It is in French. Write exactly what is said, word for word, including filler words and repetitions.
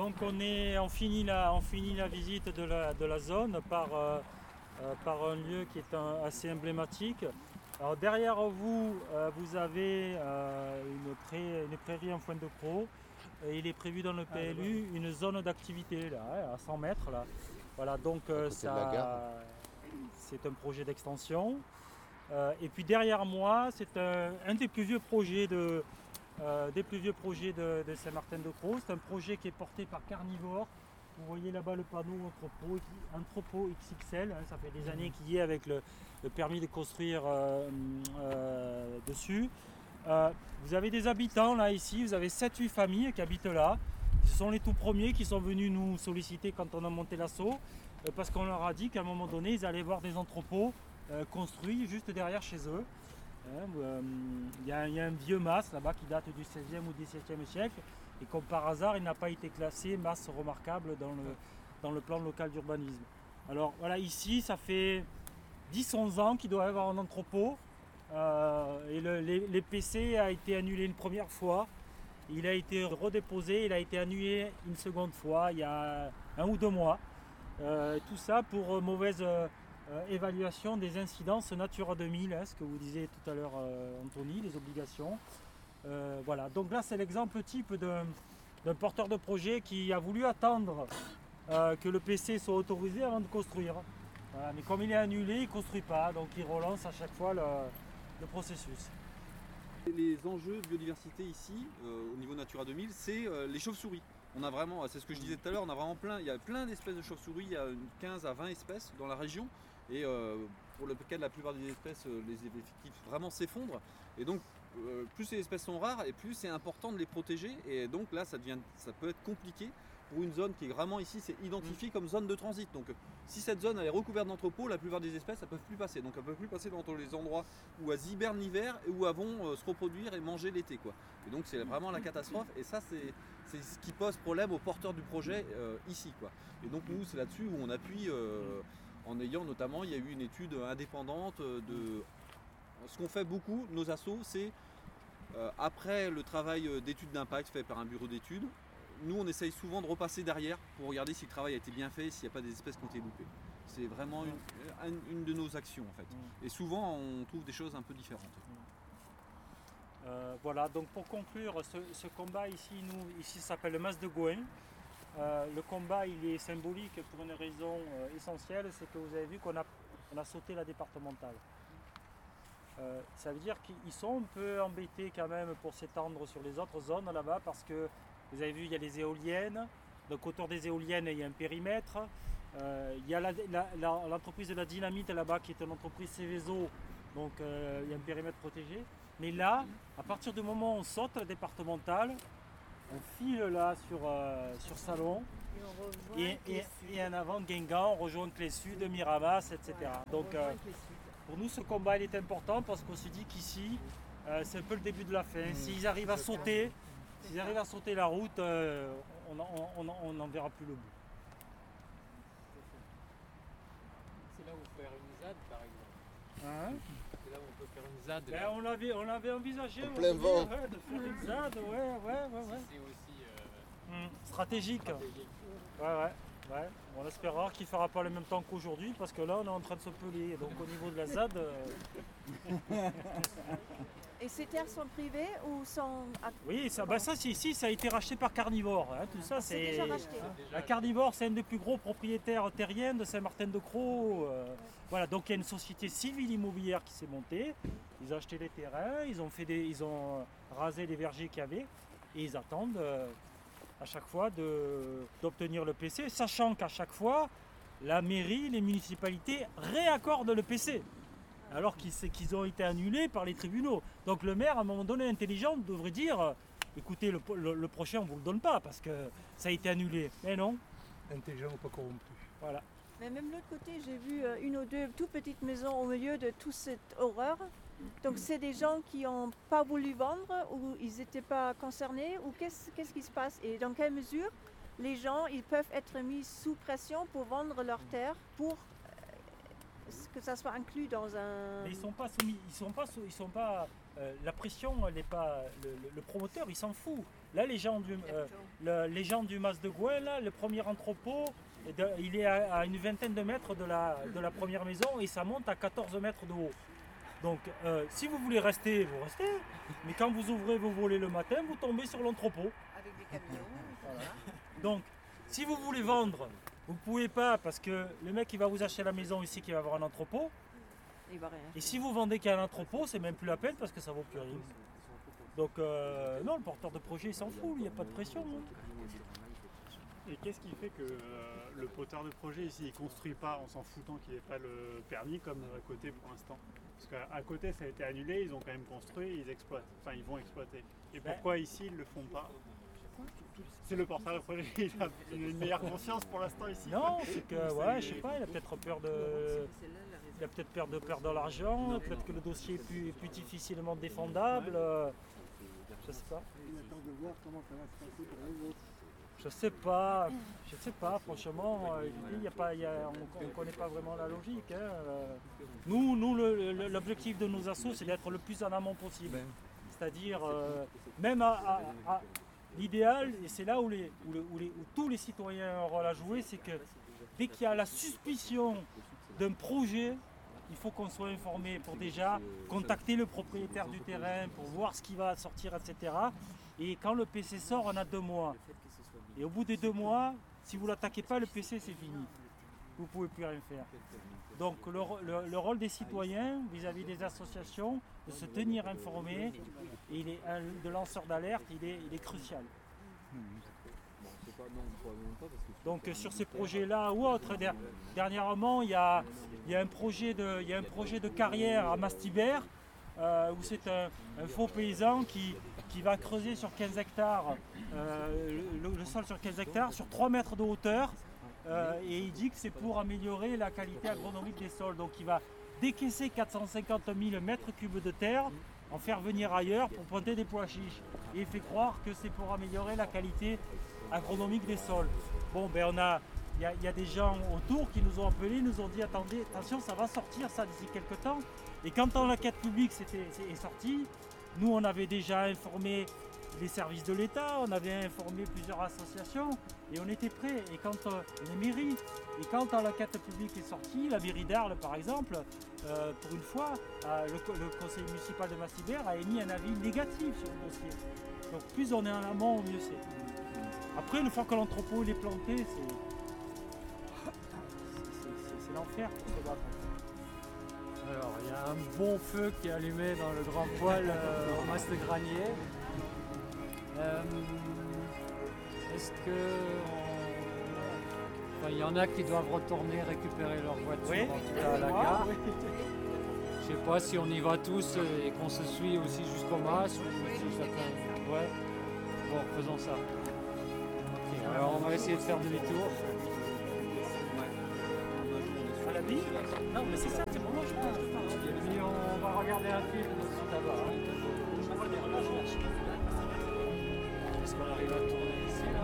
donc on, est, on, finit la, on finit la visite de la, de la zone par, euh, euh, par un lieu qui est un, assez emblématique. Alors derrière vous, euh, vous avez euh, une, prairie, une prairie en foin de croc. Et il est prévu dans le P L U une zone d'activité là, à cent mètres. Là. Voilà, donc euh, ça, c'est un projet d'extension. Euh, et puis derrière moi, c'est un, un des plus vieux projets de, euh, des plus vieux projets de, de Saint-Martin-de-Crau. C'est un projet qui est porté par Carnivore. Vous voyez là-bas le panneau entrepôt, entrepôt X X L. Hein, ça fait des années qu'il y est avec le, le permis de construire euh, euh, dessus. Euh, vous avez des habitants là ici, vous avez sept huit familles qui habitent là. Ce sont les tout premiers qui sont venus nous solliciter quand on a monté l'assaut, euh, parce qu'on leur a dit qu'à un moment donné, ils allaient voir des entrepôts euh, construits juste derrière chez eux. Il hein, euh, y, y a un vieux mas là-bas qui date du seizième ou dix-septième siècle, et comme par hasard, il n'a pas été classé mas remarquable dans le, dans le plan local d'urbanisme. Alors voilà, ici, ça fait dix onze ans qu'il doit y avoir un entrepôt. Euh, et le, les, les P C a été annulé une première fois, il a été redéposé, il a été annulé une seconde fois il y a un ou deux mois. Euh, tout ça pour mauvaise euh, évaluation des incidences Natura deux mille, hein, ce que vous disiez tout à l'heure euh, Anthony, les obligations. Euh, voilà, donc là c'est l'exemple type d'un, d'un porteur de projet qui a voulu attendre euh, que le P C soit autorisé avant de construire. Voilà, mais comme il est annulé, il ne construit pas, donc il relance à chaque fois le, le processus. Les enjeux de biodiversité ici, euh, au niveau Natura deux mille, c'est euh, les chauves-souris. On a vraiment, c'est ce que je disais tout à l'heure, on a vraiment plein, il y a plein d'espèces de chauves-souris, il y a une quinze à vingt espèces dans la région. Et euh, pour le cas de la plupart des espèces, euh, les effectifs vraiment s'effondrent. Et donc, euh, plus ces espèces sont rares et plus c'est important de les protéger. Et donc là, ça, devient, ça peut être compliqué pour une zone qui est vraiment ici, c'est identifié comme zone de transit. Donc si cette zone elle est recouverte d'entrepôts, la plupart des espèces ne peuvent plus passer. Donc elles ne peuvent plus passer dans les endroits où elles hibernent l'hiver et où elles vont euh, se reproduire et manger l'été, quoi. Et donc c'est vraiment la catastrophe. Et ça c'est, c'est ce qui pose problème aux porteurs du projet euh, ici, quoi. Et donc nous c'est là-dessus où on appuie euh, en ayant notamment, il y a eu une étude indépendante de... Ce qu'on fait beaucoup, nos assos, c'est euh, après le travail d'étude d'impact fait par un bureau d'études, nous on essaye souvent de repasser derrière pour regarder si le travail a été bien fait, s'il n'y a pas des espèces qui ont été loupées. C'est vraiment une, une, une de nos actions en fait. Et souvent on trouve des choses un peu différentes. Euh, voilà, donc pour conclure, ce, ce combat ici, nous, ici s'appelle le mas de Gouin. Euh, le combat il est symbolique pour une raison euh, essentielle, c'est que vous avez vu qu'on a, on a sauté la départementale. Euh, ça veut dire qu'ils sont un peu embêtés quand même pour s'étendre sur les autres zones là-bas parce que vous avez vu, il y a les éoliennes, donc autour des éoliennes il y a un périmètre, euh, il y a la, la, la, l'entreprise de la dynamite là-bas qui est une entreprise Céveso, donc euh, il y a un périmètre protégé. Mais là, à partir du moment où on saute la départementale, on file là sur, euh, sur Salon et, et, et, et en avant Guingamp, on rejoint Clé-Sud, Miramas, et cetera. Voilà, donc euh, pour nous ce combat il est important parce qu'on se dit qu'ici euh, c'est un peu le début de la fin. Mmh. S'ils arrivent à sauter, s'ils arrivent à sauter la route, euh, on n'en verra plus le bout. C'est là où on peut faire une Z A D par exemple. Hein? C'est là où on peut faire une Z A D. Ben, on l'avait, on l'avait envisagé en plein vent. Ouais, de faire une Z A D, ouais, ouais, ouais, ouais. Si c'est aussi euh, mmh. stratégique. stratégique. Ouais, ouais. Ouais, on espérera qu'il ne fera pas le même temps qu'aujourd'hui parce que là on est en train de se peler. Donc au niveau de la Z A D. Euh... Et ces terres sont privées ou sont. Oui, ça, bah ça, si, si, ça a été racheté par Carnivore. Hein, tout ça, c'est, c'est. déjà racheté. Hein, la Carnivore, c'est un des plus gros propriétaires terriens de Saint-Martin-de-Crau. Euh, voilà, donc il y a une société civile immobilière qui s'est montée. Ils ont acheté les terrains, ils ont, fait des, ils ont rasé les vergers qu'il y avait et ils attendent. Euh, à chaque fois de, d'obtenir le P C, sachant qu'à chaque fois, la mairie, les municipalités réaccordent le P C, alors qu'ils, qu'ils ont été annulés par les tribunaux. Donc le maire, à un moment donné, intelligent, devrait dire, écoutez, le, le, le prochain, on ne vous le donne pas, parce que ça a été annulé. Mais non. Intelligent ou pas corrompu. Voilà. Mais même de l'autre côté, j'ai vu une ou deux toutes petites maisons au milieu de toute cette horreur. Donc c'est des gens qui n'ont pas voulu vendre ou ils n'étaient pas concernés ou qu'est-ce, qu'est-ce qui se passe et dans quelle mesure les gens ils peuvent être mis sous pression pour vendre leurs terres pour euh, que ça soit inclus dans un... Mais ils sont pas soumis, ils sont pas, ils sont pas, euh, la pression elle n'est pas, le, le promoteur il s'en fout. là, les gens du, euh, le- les gens du Mas de Gouin, là, le premier entrepôt, est de- il est à, à une vingtaine de mètres de la, de la première maison et ça monte à quatorze mètres de haut. Donc, euh, si vous voulez rester, vous restez. Mais quand vous ouvrez vos volets le matin, vous tombez sur l'entrepôt. Avec des camions. Voilà. Donc, si vous voulez vendre, vous ne pouvez pas parce que le mec qui va vous acheter la maison ici, qui va avoir un entrepôt. Il va rien. Et si vous vendez qu'à un entrepôt, c'est même plus la peine parce que ça vaut plus rien. Donc, euh, non, le porteur de projet, il s'en fout, il n'y a pas de pression. hein. Et qu'est-ce qui fait que euh, le porteur de projet ici, il construit pas en s'en foutant qu'il n'ait pas le permis comme à côté pour l'instant? Parce qu'à à côté, ça a été annulé, ils ont quand même construit, ils exploitent. Enfin, ils vont exploiter. Et Ben- pourquoi ici, ils le font pas? C'est le porteur de projet, il a une meilleure conscience pour l'instant ici. Non, c'est que, ouais, je sais pas, il a peut-être peur de. Il a peut-être peur de perdre de l'argent, peut-être que le dossier est plus, est plus difficilement défendable. euh, Je sais pas. Il attend de voir comment ça va se passer pour les autres. Je sais pas, je sais pas, franchement, euh, je dis, il y a pas, il y a- on ne connaît pas vraiment la logique. hein, euh. Nous, nous le- le- l'objectif de nos assos, c'est d'être le plus en amont possible. C'est-à-dire, euh, même à, à- à- l'idéal, et c'est là où, les, où, le- où les- où tous les citoyens ont un rôle à jouer, c'est que dès qu'il y a la suspicion d'un projet, il faut qu'on soit informé pour déjà contacter le propriétaire du terrain pour voir ce qui va sortir, et cetera. Et quand le P C sort, on a deux mois. Et au bout des deux mois, si vous ne l'attaquez pas, le P C, c'est fini. Vous ne pouvez plus rien faire. Donc le, ro- le- le rôle des citoyens vis-à-vis des associations, de se tenir informés, et il est un- de lanceur d'alerte, il est, il est crucial. Donc euh, sur ces projets-là ou autres, der- dernièrement, il y a, il y a un projet de, il y a un projet de carrière à Mastibert, euh, où c'est un, un faux paysan qui, qui va creuser sur quinze hectares, euh, le, le sol sur quinze hectares, sur trois mètres de hauteur, euh, et il dit que c'est pour améliorer la qualité agronomique des sols. Donc il va décaisser quatre cent cinquante mille mètres cubes de terre, en faire venir ailleurs pour planter des pois chiches. Et il fait croire que c'est pour améliorer la qualité agronomique des sols. Bon, ben on a, il y, a- il y a des gens autour qui nous ont appelés, nous ont dit attendez, attention, ça va sortir ça d'ici quelques temps. Et quand l'enquête publique s'était- est est sortie, nous on avait déjà informé les services de l'État, on avait informé plusieurs associations et on était prêts. Et quand euh, les mairies, et quand euh, l'enquête publique est sortie, la mairie d'Arles par exemple, euh, pour une fois, euh, le, co- le conseil municipal de Massibert a émis un avis négatif sur le dossier. Donc plus on est en amont, mieux c'est. Après, une fois que l'entrepôt il est planté, c'est c'est- c'est- c'est l'enfer pour se battre. Alors, il y a un bon feu qui est allumé dans le grand poêle euh, au mas de granier. Euh, Est-ce que. on- Enfin, il y en a qui doivent retourner récupérer leur voiture, Oui. en tout cas à la Ah, gare. oui. Je sais pas si on y va tous et qu'on se suit aussi jusqu'au mas ou si chacun. Ouais. Bon, faisons ça. Ok, alors on va essayer de faire demi-tour. À la bille Non, mais c'est ça, c'est pour moi je pense. Et puis on va regarder un film aussi là-bas. hein. Est-ce qu'on arrive à tourner ici là?